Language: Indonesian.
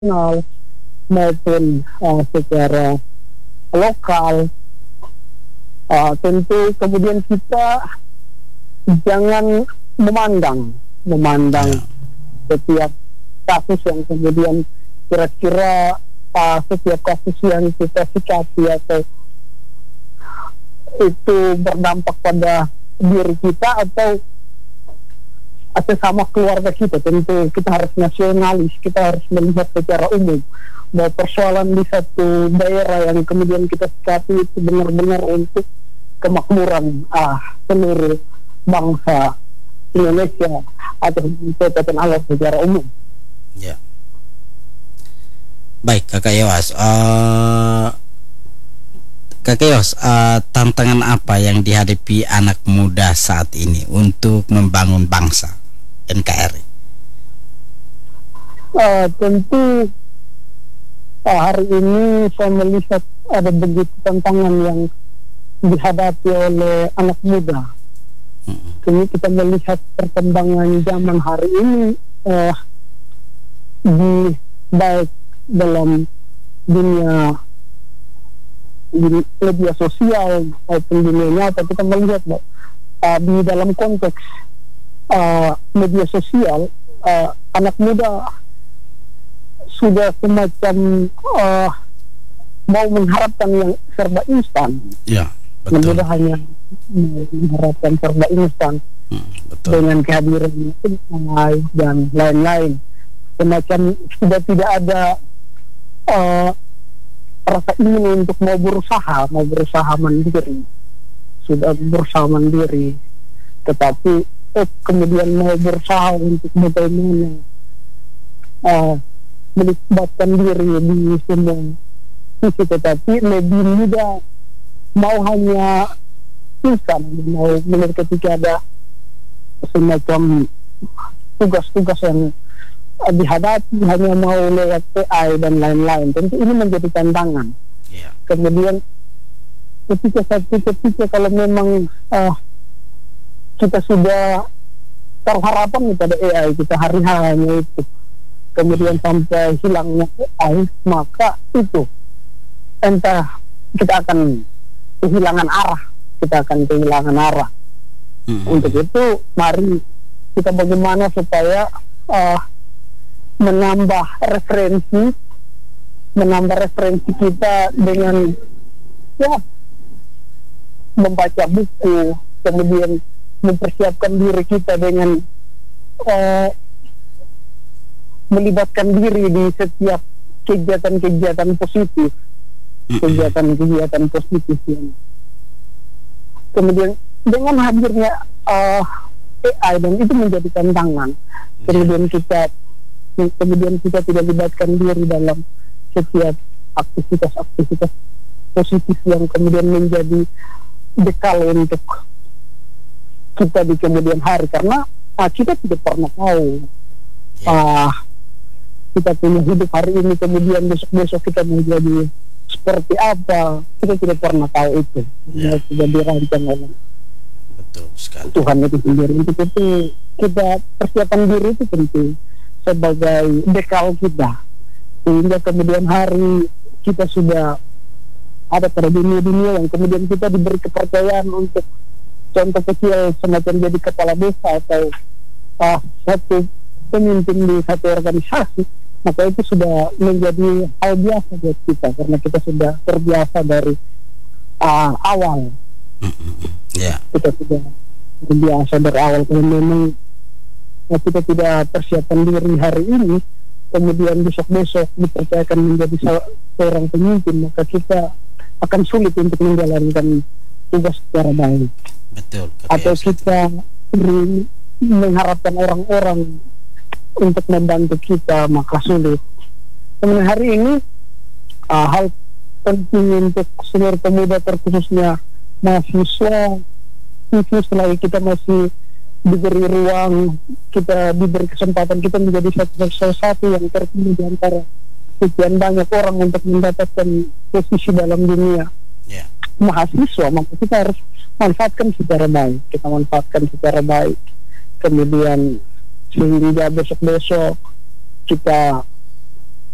internasional maupun secara lokal. Tentu kemudian kita jangan memandang setiap kasus yang kemudian kira-kira setiap kasus yang kita sikapi atau itu berdampak pada diri kita atau sama keluarga kita. Tentu kita harus nasionalis, kita harus melihat secara umum bahwa persoalan di satu daerah yang kemudian kita sikapi itu benar-benar untuk kemakmuran seluruh bangsa Indonesia atau Kepulauan Alor secara umum. Ya. Baik, Kakak Yowas. Kakak Yowas, tantangan apa yang dihadapi anak muda saat ini untuk membangun bangsa NKRI? Tentu hari ini saya melihat ada begitu tantangan yang dihadapi oleh anak muda. Kini kita melihat perkembangan zaman hari ini di baik dalam dunia media sosial maupun dunia nyata. Kita melihat di dalam konteks media sosial anak muda sudah semacam mau mengharapkan yang serba instan. Ya, betul. Mudah hanya mengharapkan serba instan dengan kehadiran AI dan lain-lain. Semacam sudah tidak ada rasa ingin untuk mau berusaha mandiri. Sudah berusaha mandiri, tetapi kemudian mau berusaha untuk bagaimana melibatkan diri di semua sisi, tetapi lebih mudah mau hanya instan, mau melihat ketika ada semacam tugas-tugas yang dihadapi hanya mau lewat AI dan lain-lain. Tentu ini menjadi tantangan. Kemudian ketika kalau memang kita sudah taruh harapan pada AI, kita hari-harinya itu kemudian sampai hilangnya AI, maka itu entah kita akan kehilangan arah. Untuk itu mari kita bagaimana supaya menambah referensi kita dengan membaca buku, kemudian mempersiapkan diri kita dengan melibatkan diri di setiap kegiatan positif, kegiatan positif yang kemudian dengan hadirnya AI, dan itu menjadi tantangan. Kemudian kita tidak libatkan diri dalam setiap aktivitas positif yang kemudian menjadi bekal untuk kita di kemudian hari, karena kita tidak pernah tahu kita punya hidup hari ini, kemudian besok kita menjadi seperti apa, kita tidak pernah tahu itu. Sudah dirancang oleh Tuhan itu sendiri. Untuk itu kita persiapan diri itu tentu sebagai bekal kita, sehingga kemudian hari kita sudah ada pada dunia yang kemudian kita diberi kepercayaan untuk contoh kecil semacam jadi kepala desa atau satu pemimpin di satu organisasi, maka itu sudah menjadi hal biasa buat kita karena kita sudah terbiasa dari awal. Kita sudah terbiasa dari awal. Kalau memang kita tidak persiapan diri hari ini, kemudian besok dipercayakan menjadi seorang pemimpin, maka kita akan sulit untuk menjalankan tugas secara baik. Betul. Atau kita mengharapkan orang-orang untuk membantu kita, maka sulit. Kemudian hari ini hal penting untuk seluruh pemuda, terkhususnya mahasiswa, selagi kita masih diberi ruang, kita diberi kesempatan, kita menjadi satu yang terpilih di antara sekian banyak orang untuk mendapatkan posisi dalam dunia mahasiswa, maka kita harus manfaatkan secara baik. Kemudian sehingga besok kita